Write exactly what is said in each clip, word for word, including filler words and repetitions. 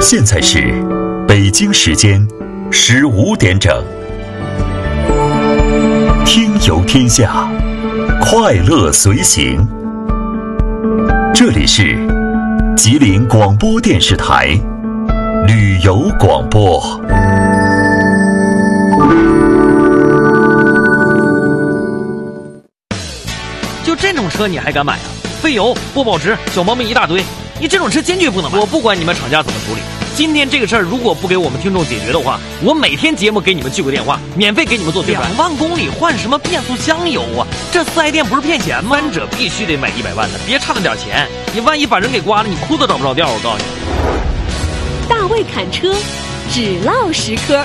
现在是北京时间十五点整。听游天下，快乐随行。这里是吉林广播电视台旅游广播。 就这种车你还敢买啊？费油不保值，小毛病一大堆，你这种车坚决不能买。我不管你们厂家怎么处理，今天这个事儿如果不给我们听众解决的话，我每天节目给你们聚个电话，免费给你们做宣传。两万公里换什么变速箱油啊？这四 S 店不是骗钱吗？三者必须得买一百万的，别差那点钱，你万一把人给刮了，你裤子找不着调。我告诉你， 大卫侃车，只唠实科。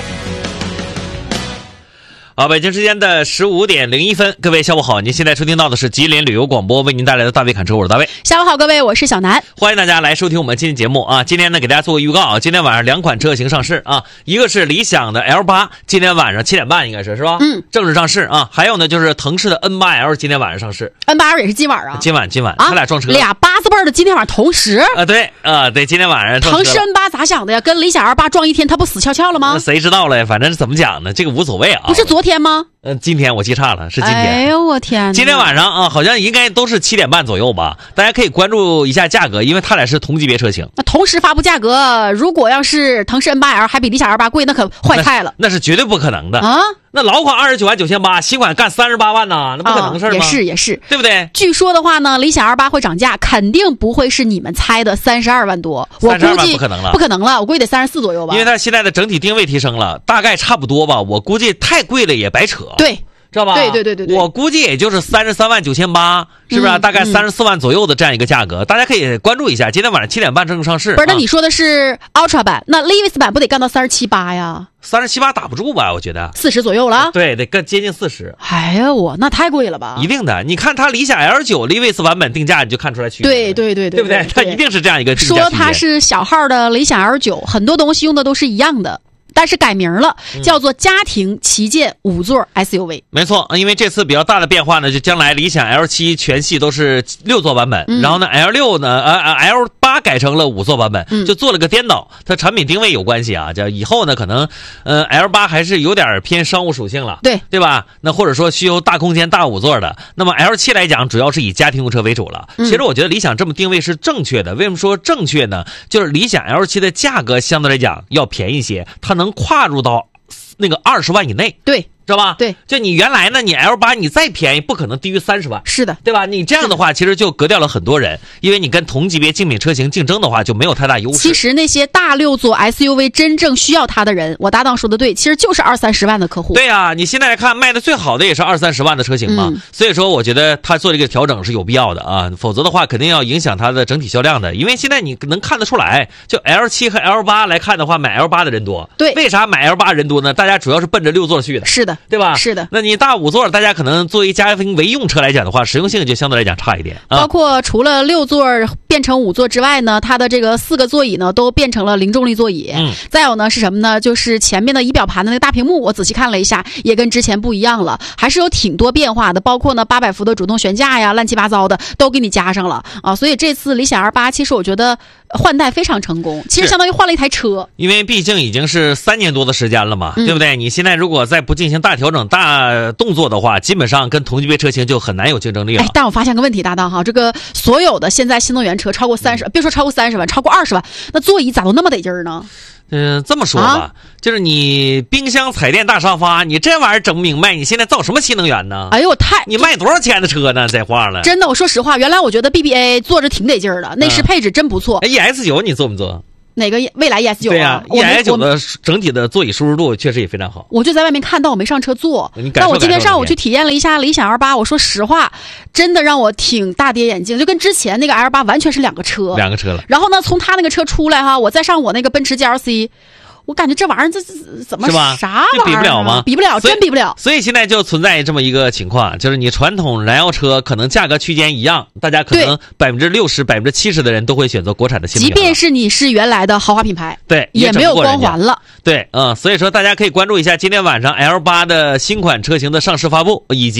好，北京时间的十五点零一分，各位下午好，您现在收听到的是吉林旅游广播为您带来的大卫侃车，我是大卫。 下午好，各位，我是小南， 欢迎大家来收听我们今天节目啊。今天呢，给大家做个预告啊，今天晚上两款车型上市啊，一个是理想的 L 八， 今天晚上七点半应该是是吧？嗯，正式上市啊。还有呢，就是腾势的 N 八 L， 今天晚上上市。 N 八 L 也是今晚啊？ 今晚今晚， 啊、 他俩撞车， 俩八字辈的今天晚上同时啊？对啊、呃，对，今天晚上撞车。 腾势 N 八咋想的呀？跟理想 L 八撞一天，他不死翘翘了吗？ 谁知道了？反正怎么讲呢？这个无所谓啊。 不是昨天吗？ 呃，今天我记差了，是今天。 哎呦我天！ 今天晚上啊，好像应该都是七点半左右吧。大家可以关注一下价格，因为它俩是同级别车型。 那同时发布价格，如果要是腾势 N 八 L 还比理想 L 八贵，那可坏太了。 那, 那是绝对不可能的啊！ 那老款二十九万九千八，新款干三十八万呢，那不可能的事儿吗？ 也是也是， 对不对？ 据说的话呢，理想 L 八会涨价，肯定不会是你们猜的三十二万多。我估计不可能了， 不可能了，我估计得三十四左右吧。 因为它现在的整体定位提升了，大概差不多吧。我估计太贵了也白扯。 对。 知道吧？ 对对对对对， 我估计也就是三十三万九千八，是不是、啊嗯？大概三十四万左右的这样一个价格、嗯，大家可以关注一下。今天晚上七点半正式上市。 不是，那你说的是 Ultra 版，那 Levis 版不得干到三十七八呀？ 三十七八打不住吧？我觉得四十左右了。 对，得更接近四十。 哎呀，我那太贵了吧？ 一定的，你看它理想 L 九 Levis 版本定价，你就看出来区别。 对对对对， 对不对？它一定是这样一个定价。 说它是小号的理想 L 九，很多东西用的都是一样的。但是改名了，叫做家庭旗舰五座 S U V。 没错，因为这次比较大的变化呢，就将来理想 L 七全系都是六座版本，嗯、然后呢 L 六呢，呃 L 八改成了五座版本、嗯，就做了个颠倒。它产品定位有关系啊，叫以后呢可能，呃 L 八还是有点偏商务属性了， 对对吧？那或者说需要大空间大五座的，那么 L 七来讲主要是以家庭用车为主了。嗯、其实我觉得理想这么定位是正确的，为什么说正确呢？就是理想 L 七的价格相对来讲要便宜一些，它能跨入到那个二十万以内， 对， 知道吧？ 对， 就你原来呢，你 L 八你再便宜，不可能低于三十万， 是的， 对吧？你这样的话，其实就隔掉了很多人，因为你跟同级别竞品车型竞争的话，就没有太大优势。 其实那些大六座 S U V 真正需要它的人，我搭档说的对，其实就是二三十万的客户。 对啊，你现在来看卖的最好的也是二三十万的车型嘛、嗯，所以说我觉得他做这个调整是有必要的啊，否则的话肯定要影响它的整体销量的。因为现在你能看得出来，就 L 七 和 L 八 来看的话，买 L 八 的人多。 对， 为啥买 L 八 人多呢？大家主要是奔着六座去的。 是的， 对吧？ 是的。 那你大五座，大家可能作为家庭为用车来讲的话，实用性就相对来讲差一点。啊、 包括除了六座变成五座之外呢，它的这个四个座椅呢都变成了零重力座椅。嗯。再有呢是什么呢？就是前面的仪表盘的那个大屏幕，我仔细看了一下，也跟之前不一样了，还是有挺多变化的。包括呢八百伏的主动悬架呀，乱七八糟的都给你加上了啊。所以这次理想 L 八，其实我觉得换代非常成功，其实相当于换了一台车。 因为毕竟已经是三年多的时间了嘛，嗯、对不对？你现在如果再不进行大调整、大动作的话，基本上跟同级别车型就很难有竞争力了。 哎，但我发现个问题，搭档哈，这个所有的现在新能源车超过三十、嗯，别说超过三十万，超过二十万，那座椅咋都那么得劲儿呢？ 嗯、呃，这么说吧、啊，就是你冰箱、彩电、大沙发，你这玩意儿整不明白，你现在造什么新能源呢？ 哎呦，我太你卖多少钱的车呢？这话了， 真的，我说实话，原来我觉得 B B A 坐着挺得劲儿的，内饰配置真不错。 哎、嗯、，E S 九你坐不坐？ 哪个未来 E S 九 啊？ 对呀、啊、，E S 九的整体的座椅舒适度确实也非常好。 我就在外面看到，我没上车坐。但我今天上午去体验了一下理想 L 八，我说实话，真的让我挺大跌眼镜，就跟之前那个 L 八完全是两个车， 两个车了。 然后呢，从他那个车出来哈，我再上我那个奔驰 G L C。我感觉这玩意儿这怎么啥玩意儿、啊、 比不了吗？ 比不了，真比不了。 所以现在就存在这么一个情况，就是你传统燃油车可能价格区间一样，大家可能百分之六十、百分之七十的人都会选择国产的新能源。 即便是你是原来的豪华品牌， 对， 也没有光环了。 对，嗯，所以说大家可以关注一下今天晚上 L 八 的新款车型的上市发布，以及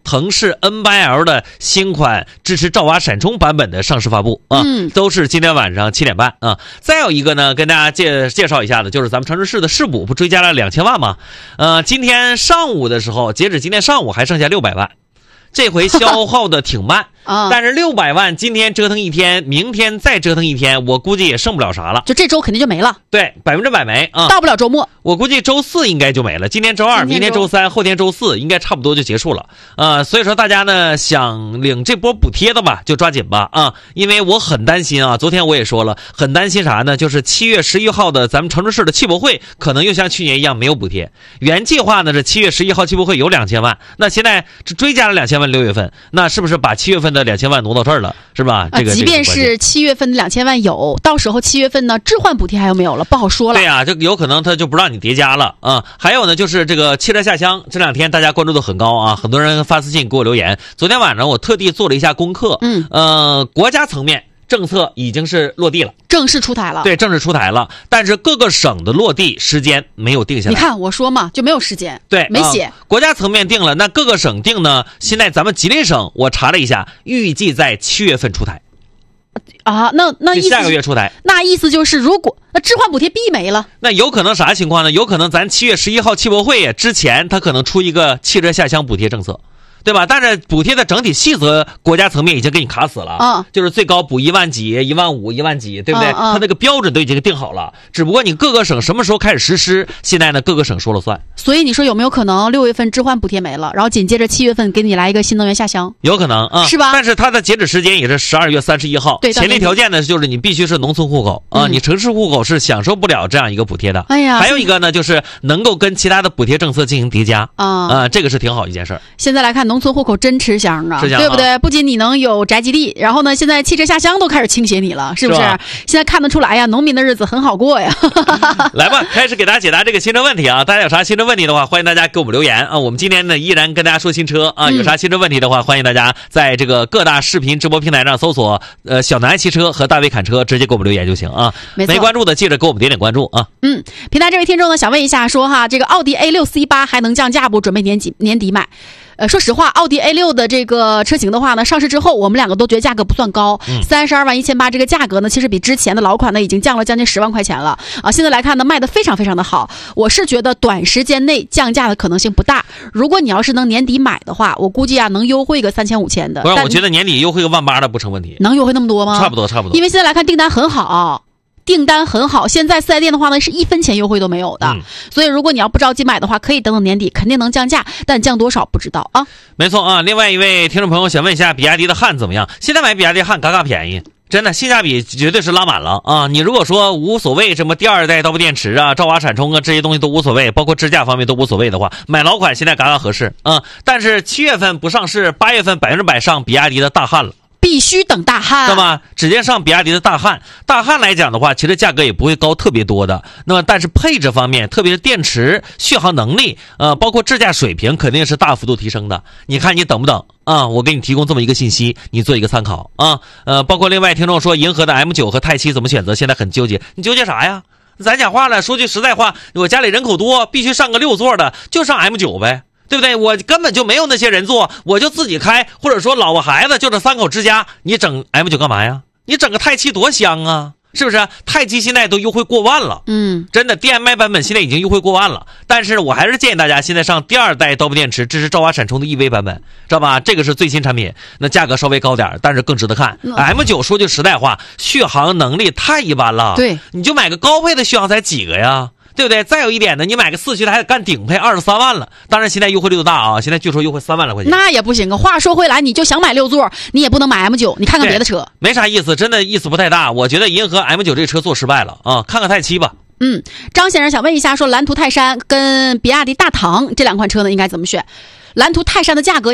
腾势 N 八 L 的新款支持兆瓦闪充版本的上市发布啊， 嗯， 都是今天晚上七点半啊。再有一个呢，跟大家介介绍一下的，就是咱们长春市的市补不追加了两千万吗？呃，今天上午的时候，截止今天上午还剩下六百万。这回消耗的挺慢但是六百万今天折腾一天，明天再折腾一天，我估计也剩不了啥了， 就这周肯定就没了。 对，百分之百没啊， 到不了周末， 我估计周四应该就没了。今天周二，明天周三，后天周四，应该差不多就结束了。呃，所以说大家呢想领这波补贴的吧，就抓紧吧啊，因为我很担心啊，昨天我也说了，很担心啥呢？就是七月十一号的咱们长春市的汽博会可能又像去年一样没有补贴。原计划呢是七月十一号汽博会有两千万，那现在追加了两千万六月份，那是不是把七月份的两千万挪到这儿了？是吧？这个、 呃、即便是七月份的两千万有，到时候七月份呢置换补贴还有没有了？不好说了。 对呀、啊，这有可能他就不让你叠加了啊。还有呢，就是这个汽车下乡，这两天大家关注度很高啊，很多人发私信给我留言。昨天晚上我特地做了一下功课， 嗯， 呃，国家层面政策已经是落地了， 正式出台了。 对，正式出台了，但是各个省的落地时间没有定下来。 你看我说嘛，就没有时间， 对， 没写、 呃。国家层面定了，那各个省定呢？现在咱们吉林省我查了一下，预计在七月份出台。 啊，那那意思下个月出台， 那意思就是，如果那置换补贴必没了， 那有可能啥情况呢？有可能咱七月十一号汽博会之前，他可能出一个汽车下乡补贴政策。对吧？但是补贴的整体细则，国家层面已经给你卡死了， 嗯， 就是最高补一万几、一万五、一万几，对不对？ 嗯嗯、 它那个标准都已经定好了，只不过你各个省什么时候开始实施，现在呢各个省说了算。 所以你说有没有可能六月份置换补贴没了，然后紧接着七月份给你来一个新能源下乡？ 有可能啊， 是吧？ 但是它的截止时间也是十二月三十一号， 对， 前提条件呢就是你必须是农村户口啊、嗯，你城市户口是享受不了这样一个补贴的。 哎呀， 还有一个呢就是能够跟其他的补贴政策进行叠加啊、 嗯呃，这个是挺好一件事儿。 现在来看，农村户口真吃香啊，对不对？不仅你能有宅基地，然后呢，现在汽车下乡都开始倾斜你了，是不是？是现在看得出来呀，农民的日子很好过呀。 来吧，开始给大家解答这个新车问题啊！大家有啥新车问题的话，欢迎大家给我们留言啊！我们今天呢依然跟大家说新车啊，有啥新车问题的话，嗯、欢迎大家在这个各大视频直播平台上搜索呃小南汽车和大卫侃车，直接给我们留言就行啊。没没关注的记得给我们点点关注啊。 嗯，平台这位听众呢想问一下，说哈，这个奥迪 A 六 C 八还能降价不？准备年底年底买。呃，说实话，奥迪 A 六 的这个车型的话呢，上市之后，我们两个都觉得价格不算高，三十二万一千八这个价格呢，其实比之前的老款呢已经降了将近十万块钱了啊。现在来看呢，卖的非常非常的好。我是觉得短时间内降价的可能性不大。如果你要是能年底买的话，我估计啊能优惠个三千五千的。 不是，我觉得年底优惠个万八的不成问题。 能优惠那么多吗？ 差不多，差不多。 因为现在来看订单很好。订单很好，现在四 S 店的话呢是一分钱优惠都没有的、嗯，所以如果你要不着急买的话，可以等等年底，肯定能降价，但降多少不知道啊。 没错啊，另外一位听众朋友想问一下，比亚迪的汉怎么样？现在买比亚迪汉嘎嘎便宜，真的性价比绝对是拉满了啊！你如果说无所谓什么第二代刀不电池啊、兆瓦闪充啊这些东西都无所谓，包括支架方面都无所谓的话，买老款现在嘎嘎合适啊。但是七月份不上市，八月份百分之百上比亚迪的大汉了。 必须等大汉， 对吧？直接上比亚迪的大汉，大汉来讲的话，其实价格也不会高特别多的。那么，但是配置方面，特别是电池续航能力，呃，包括智驾水平，肯定是大幅度提升的。你看你等不等啊？我给你提供这么一个信息，你做一个参考啊。呃，包括另外听众说，银河的 M 九 和泰七怎么选择？现在很纠结，你纠结啥呀？咱讲话了，说句实在话，我家里人口多，必须上个六座的，就上 M 九 呗。对不对？我根本就没有那些人坐，我就自己开，或者说老婆孩子就这三口之家，你整 M 九 干嘛呀？你整个泰七多香啊，是不是？泰七现在都优惠过万了， 嗯， 真的 D M I 版本现在已经优惠过万了。但是我还是建议大家现在上第二代刀不电池，支持兆瓦闪充的 E V 版本，知道吧？这个是最新产品，那价格稍微高点，但是更值得看。嗯、M 九 说句实在话，续航能力太一般了， 对， 你就买个高配的续航才几个呀？对不对？再有一点呢，你买个四驱的还得干顶配，二十三万了。当然现在优惠力度大啊，现在据说优惠三万来块钱。 那也不行啊。话说回来，你就想买六座，你也不能买 M 九，你看看别的车， 没啥意思，真的意思不太大。我觉得银河 M 九 这个车做失败了啊，看看泰七吧。 嗯，张先生想问一下，说蓝图泰山跟比亚迪大唐这两款车呢，应该怎么选？蓝图泰山的价格